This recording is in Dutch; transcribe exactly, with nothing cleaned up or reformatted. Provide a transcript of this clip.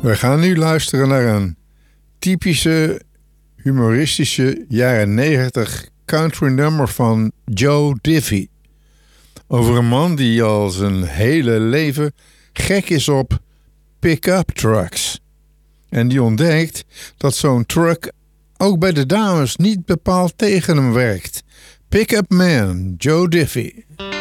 We gaan nu luisteren naar een typische humoristische jaren negentig country nummer van Joe Diffie. Over een man die al zijn hele leven gek is op pick-up trucks. En die ontdekt dat zo'n truck ook bij de dames niet bepaald tegen hem werkt. Pick-up man, Joe Diffie.